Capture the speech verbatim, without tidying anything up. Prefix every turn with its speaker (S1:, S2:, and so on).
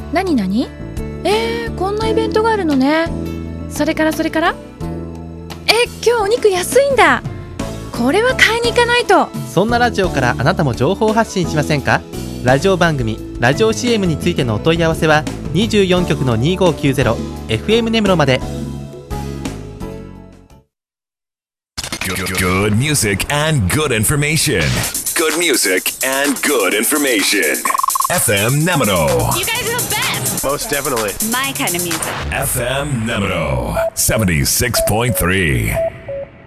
S1: なになに？えー、こんなイベントがあるのね。それからそれからえ、今日お肉安いんだ。これは買いに行かないと。
S2: そんなラジオからあなたも情報発信しませんか？ラジオ番組、ラジオ シーエム についてのお問い合わせはにじゅうよん局のにごきゅうゼロ エフエム 根室まで。
S3: Good music and good information. Good music and good information. エフエム Nemuro.
S4: You guys are the best.
S5: Most definitely.
S4: My kind of music.
S3: エフエム Nemuro seventy-six point three.